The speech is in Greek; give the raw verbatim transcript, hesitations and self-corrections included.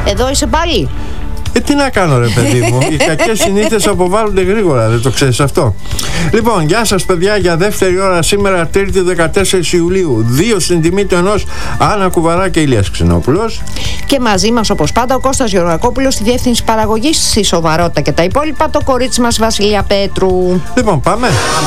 Εδώ είσαι πάλι. Ε, τι να κάνω ρε παιδί μου, οι κακές συνήθειες αποβάλλονται γρήγορα, δεν το ξέρεις αυτό? Λοιπόν, γεια σας παιδιά, για δεύτερη ώρα σήμερα, Τρίτη δεκατέσσερις Ιουλίου. Δύο στην τιμή του ενός, Άννα Κουβαρά και Ηλίας Ξενόπουλος. Και μαζί μας όπως πάντα ο Κώστας Γεωργακόπουλος στη διεύθυνση παραγωγής, στη σοβαρότητα και τα υπόλοιπα, το κορίτσι μας Βασιλεία Πέτρου. Λοιπόν, πάμε.